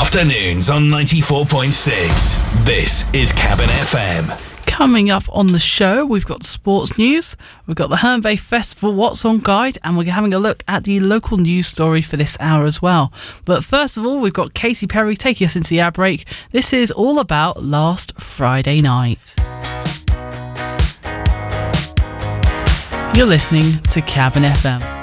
afternoons on 94.6. This is Cabin FM. Coming up on the show, we've got sports news, we've got the Herne Bay Festival What's On guide, and we're having a look at the local news story for this hour as well. But first of all, we've got Katy Perry taking us into the ad break. This is all about last Friday night. You're listening to Cabin FM.